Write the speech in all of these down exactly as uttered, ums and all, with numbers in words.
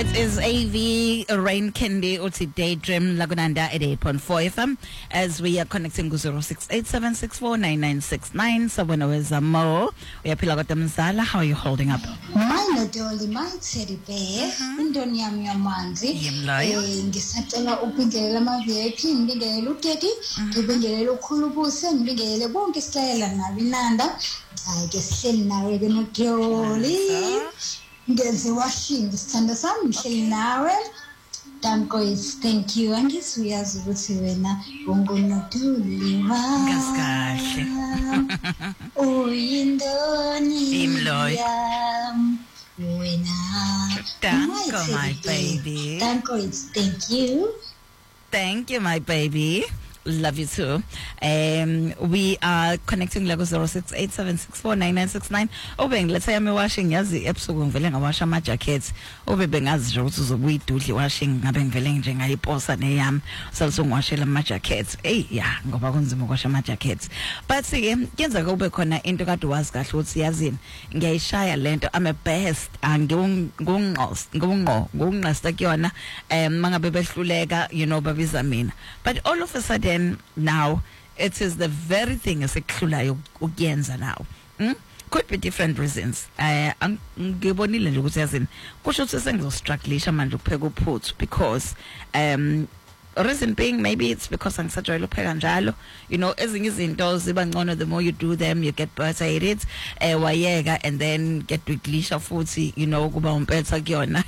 It is A V Rain Candy uthi Daydream Lagunanda at eight point four F M as we are connecting to zero six eight seven six four nine nine six nine. Sabona wezamo uyaphila kodwa mzala, how are you holding up? Mine dolly my teddy bear indoni yami yamanzi eh ngisacela ubingelela ama V I P ngibingelela uTeddy ngibingelela ukhulubuse ngibingelela bonke isitayela nabinanda hayi ke sihleli nawe ke no dolly ngenze washing isithanda sami ngihleli nawe. Danko is thank you angisuyazi ukuthi wena ungonoduli Ngaskahle. Uyindoni yam wena. Danko my baby. Danko is thank you. Thank you my baby. Love you too. Um, we are connecting Lagos zero six eight seven six four nine nine six nine. Ube let's say I'm washing yazi episode ngivele ngawasha ama jackets. Ube bengazi nje ukuthi uzobuyidudli washing ngabe ngivele nje ngayiposa neyami. Salso ngiwashela ama jackets. Hey yeah, ngoba kunzima ukwasha ama jackets. But see, kenza kube khona into kade wazi kahle ukuthi yazini ngiyayishaya lento. I'm a best angingungqos ngungqo ngunqasta kuyona um mangabe behluleka you know babiza mina. But all of a sudden Then now it is the very thing esekhulayo ukuyenza now. Mm? Could be different reasons. Uh ngibonile nje ukuthi yazini kusho ukuthi sengizostruggleisha manje ukupheka uphuthu because um reason being maybe it's because angisajwayele ukupheka njalo, you know, ezinye izinto ziba ngcono the more you do them you get better at it. Eh wayeka and then get to glisha futhi you know kuba umpetha kuyona.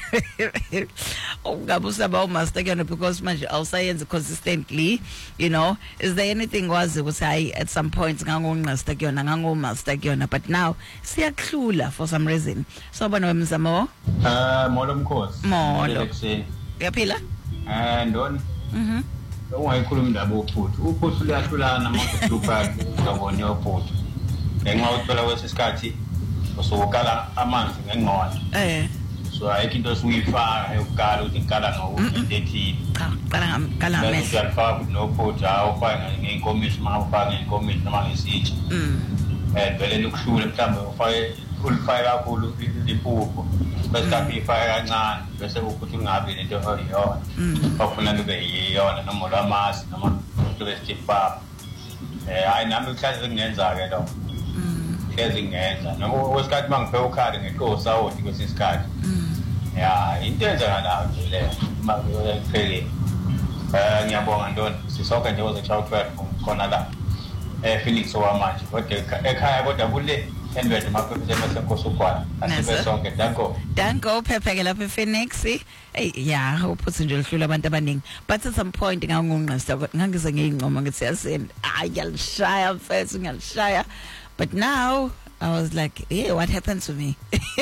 Ungabe usaba umaster kuyona because manje awusayenza consistently, you know. Is there anything wazi ukuthi hayi at some point ngangonqasta kuyona ngangomaster kuyona but now siyakhula for some reason. So bona wemzamo uh molo mkhosi molo yaphila eh ndoni mhm ungayikhuluma indaba ophuthu uphuthu liyahlulana manje hlupha ngabona yophuthu ngenxa uthola kwesisikhathi usukala amanzi ngengqondo eh so ayikho into esuyifaka eyokukala ukuthi ikala no thirty cha qala ngamkala mase uyalifaka nophuthu awufaka ngeenkomishi mawufaka ngeenkomishi noma ngesitsha mm eh vele lokuhlula mhlambe ufake full fire kakhulu ipuphu bese kapifaya kancane bese ukuthi ungabi lento oyiyona bafuna kube yiyona noma lwamasi noma kube stipapa eh hayi nami kuhlale ngingenza ke lo hlezi ngenza noma wesikhathi mangipheka ukhali ngeqosa awuthi kwesisikhathi ya into enzakala nje le makuphele eh ngiyabonga ndoni sisonke nje oze child twelve khona la eh Phoenix owamanje kodwa ekhaya kodwa kule envede maphephe sesenkosi ukwana asibe sonke danko danko phephe ke lapha ePhoenix. Hey yeah uphuthi nje lihlula abantu abaningi but at some point ngangunqasta ngangize ngiyingqoma ngithi yasini ayalishaya mfethu ngiyalishaya but now I was like, hey, what happened to me?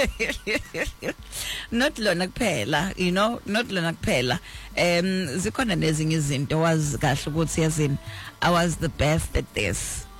Not lona kuphela, you know, not lona kuphela. Um zikhona nezinye izinto wazi kahle ukuthi yazini I was the best at this.